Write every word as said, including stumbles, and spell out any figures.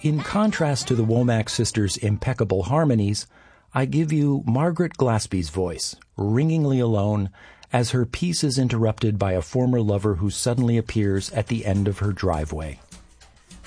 In contrast to the Womack sisters' impeccable harmonies, I give you Margaret Glaspie's voice, ringingly alone, as her piece is interrupted by a former lover who suddenly appears at the end of her driveway.